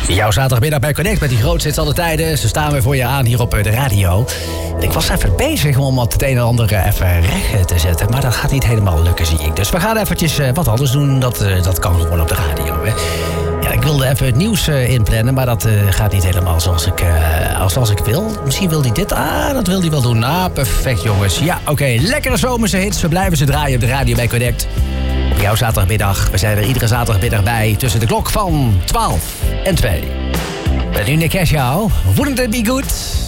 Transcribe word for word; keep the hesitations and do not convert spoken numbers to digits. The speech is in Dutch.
Jouw zaterdagmiddag bij Connect met die grootste hits alle tijden. Ze staan weer voor je aan hier op de radio. Ik was even bezig om het een en ander even recht te zetten. Maar dat gaat niet helemaal lukken, zie ik. Dus we gaan eventjes wat anders doen. Dat, dat kan gewoon op de radio. Hè. Ja, ik wilde even het nieuws inplannen. Maar dat uh, gaat niet helemaal zoals ik, uh, zoals ik wil. Misschien wil hij dit. Ah, dat wil hij wel doen. Ah, perfect jongens. Ja, oké. Okay. Lekkere zomerse hits. We blijven ze draaien op de radio bij Connect. Op jouw zaterdagmiddag. We zijn er iedere zaterdagmiddag bij. Tussen de klok van twaalf en twee. Met nu Nick Cashiow. Wouldn't it be good?